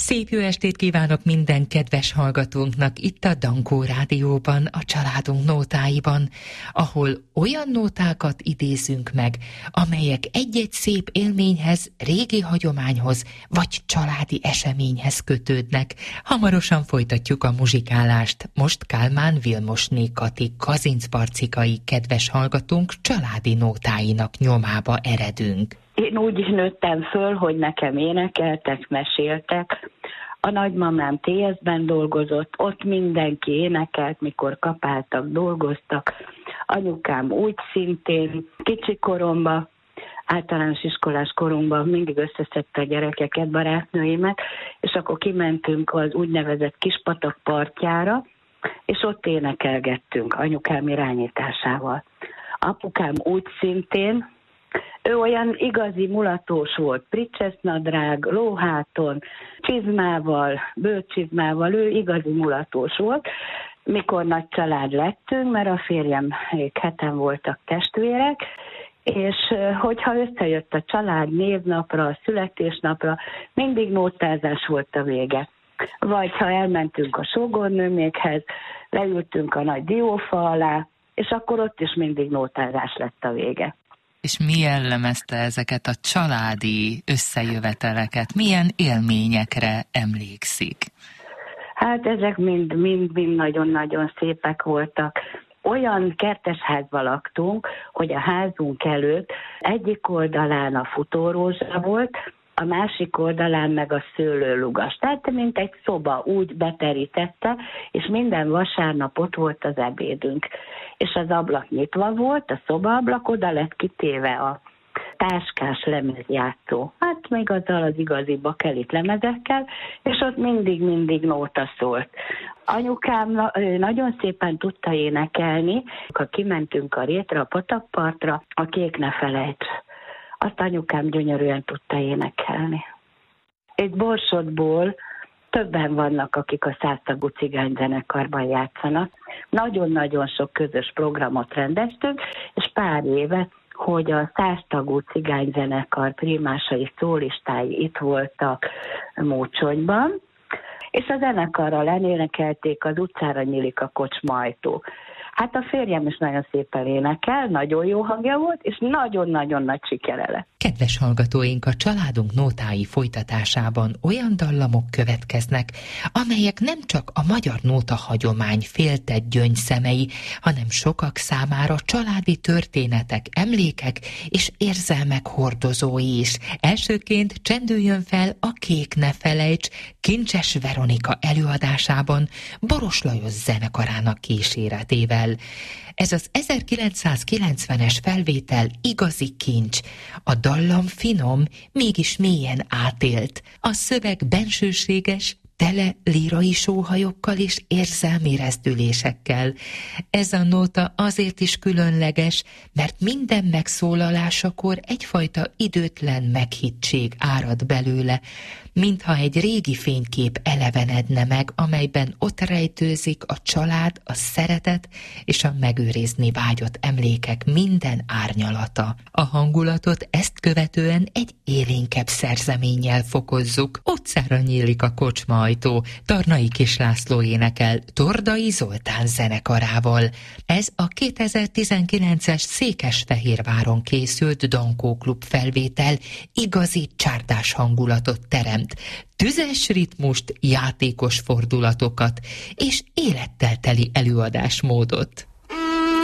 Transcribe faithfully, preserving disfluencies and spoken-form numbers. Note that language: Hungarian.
Szép jó estét kívánok minden kedves hallgatónknak itt a Dankó Rádióban, a Családunk nótáiban, ahol olyan nótákat idézünk meg, amelyek egy-egy szép élményhez, régi hagyományhoz vagy családi eseményhez kötődnek. Hamarosan folytatjuk a muzsikálást. Most Kálmán Vilmosné Kati kazincbarcikai kedves hallgatónk családi nótáinak nyomába eredünk. Én úgy nőttem föl, hogy nekem énekeltek, meséltek. A nagymamám té es-ben dolgozott, ott mindenki énekelt, mikor kapáltak, dolgoztak. Anyukám úgy szintén, kicsi koromban, általános iskolás korunkban mindig összeszedte a gyerekeket, barátnőimet, és akkor kimentünk az úgynevezett Kispatak partjára, és ott énekelgettünk anyukám irányításával. Apukám úgy szintén, ő olyan igazi mulatós volt, pricsesznadrág, lóháton, csizmával, bőrcsizmával, ő igazi mulatós volt. Mikor nagy család lettünk, mert a férjemnék heten voltak testvérek, és hogyha összejött a család névnapra, a születésnapra, mindig nótázás volt a vége. Vagy ha elmentünk a sógornőmékhez, leültünk a nagy diófa alá, és akkor ott is mindig nótázás lett a vége. És mi jellemezte ezeket a családi összejöveteleket? Milyen élményekre emlékszik? Hát ezek mind-mind nagyon-nagyon szépek voltak. Olyan kertesházba laktunk, hogy a házunk előtt egyik oldalán a futórózsa volt, a másik oldalán meg a szőlőlugas. Tehát mint egy szoba úgy beterítette, és minden vasárnap ott volt az ebédünk. És az ablak nyitva volt, a szobaablak, oda lett kitéve a táskás lemezjátszó. Hát még azzal az igazi bakelit lemezekkel, és ott mindig-mindig nóta szólt. Anyukám nagyon szépen tudta énekelni, ha kimentünk a rétre, a patakpartra, a Kék ne felejts. Azt anyukám gyönyörűen tudta énekelni. Egy Borsodból többen vannak, akik a száztagú cigányzenekarban játszanak. Nagyon-nagyon sok közös programot rendeztünk, és pár éve, hogy a száztagú cigányzenekar primásai, szólistái itt voltak Mócsonyban, és a zenekarral elénekelték Az utcára nyílik a kocsma ajtó. Hát a férjem is nagyon szépen énekel, nagyon jó hangja volt, és nagyon-nagyon nagy sikere lett. Kedves hallgatóink, a Családunk nótái folytatásában olyan dallamok következnek, amelyek nem csak a magyar nóta hagyomány féltett gyöngyszemei, hanem sokak számára családi történetek, emlékek és érzelmek hordozói is. Elsőként csendüljön fel a Kék ne felejts Kincses Veronika előadásában Boros Lajos zenekarának kíséretével. Ez az ezerkilencszázkilencvenes felvétel igazi kincs. A dallam finom, mégis mélyen átélt. A szöveg bensőséges, tele lírai sóhajokkal és érzelmi rezdülésekkel. Ez a nóta azért is különleges, mert minden megszólalásakor egyfajta időtlen meghittség árad belőle, mintha egy régi fénykép elevenedne meg, amelyben ott rejtőzik a család, a szeretet és a megőrizni vágyott emlékek minden árnyalata. A hangulatot ezt követően egy élénkebb szerzeménnyel fokozzuk. Utcára nyílik a kocsma ajtó, Tarnai Kis László énekel Tordai Zoltán zenekarával. Ez a kétezer-tizenkilences Székesfehérváron készült Dankó Klub felvétel igazi csárdás hangulatot teremt. Tüzes ritmust, játékos fordulatokat és élettel teli előadásmódot.